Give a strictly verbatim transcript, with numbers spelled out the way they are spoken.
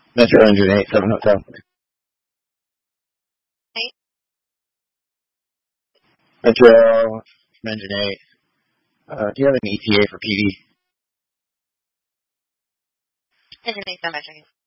Metro Engine eight seven Hotel. Eight. Metro Engine eight. Uh, do you have an E T A for P D? Engine eight seven Metro.